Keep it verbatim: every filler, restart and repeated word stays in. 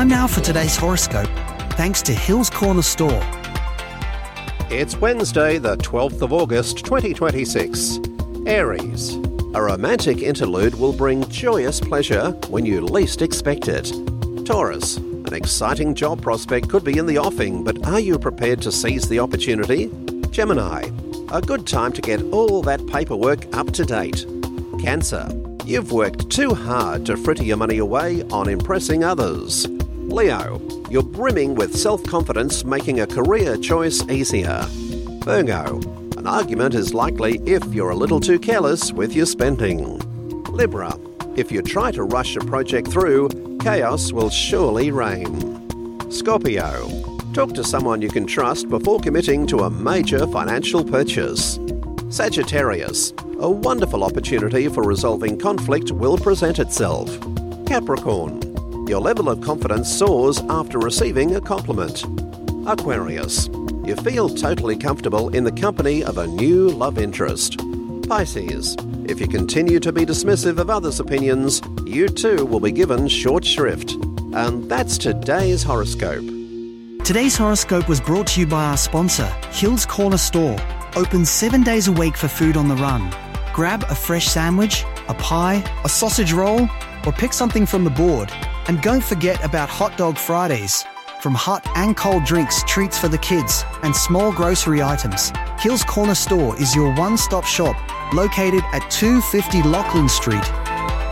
Time now for today's horoscope, thanks to Hills Corner Store. It's Wednesday, the twelfth of August, twenty twenty-six. Aries. A romantic interlude will bring joyous pleasure when you least expect it. Taurus. An exciting job prospect could be in the offing, but are you prepared to seize the opportunity? Gemini. A good time to get all that paperwork up to date. Cancer. You've worked too hard to fritter your money away on impressing others. Leo. You're brimming with self-confidence, making a career choice easier. Virgo. An argument is likely if you're a little too careless with your spending. Libra. If you try to rush a project through, chaos will surely reign. Scorpio. Talk to someone you can trust before committing to a major financial purchase. Sagittarius. A wonderful opportunity for resolving conflict will present itself. Capricorn. Your level of confidence soars after receiving a compliment. Aquarius. You feel totally comfortable in the company of a new love interest. Pisces. If you continue to be dismissive of others' opinions, you too will be given short shrift. And that's today's horoscope. Today's horoscope was brought to you by our sponsor, Hills Corner Store. Open seven days a week for food on the run. Grab a fresh sandwich, a pie, a sausage roll, or pick something from the board. And don't forget about Hot Dog Fridays. From hot and cold drinks, treats for the kids, and small grocery items, Hills Corner Store is your one-stop shop located at two fifty Lachlan Street